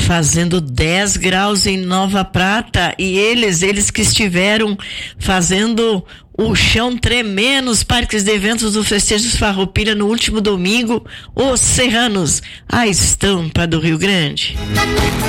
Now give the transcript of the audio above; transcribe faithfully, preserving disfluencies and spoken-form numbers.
fazendo dez graus em Nova Prata, e eles, eles que estiveram fazendo o chão tremer nos parques de eventos do Festejos Farroupilha no último domingo, os serranos, a estampa do Rio Grande.